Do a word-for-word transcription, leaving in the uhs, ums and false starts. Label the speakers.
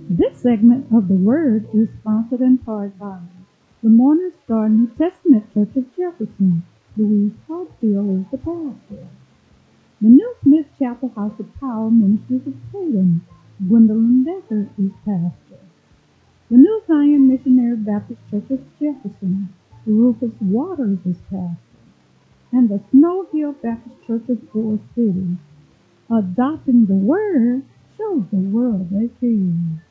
Speaker 1: This segment of the Word is sponsored in part by the Morning Star New Testament Church of Jefferson. Louise Hartfield is the pastor. The New Smith Chapel House of Power Ministries of Tatum. Gwendolyn Decker is pastor. The New Zion Missionary Baptist Church of Jefferson. Rufus Waters is pastor. And the Snow Hill Baptist Church of Forest City. Adopting the Word shows the world they care.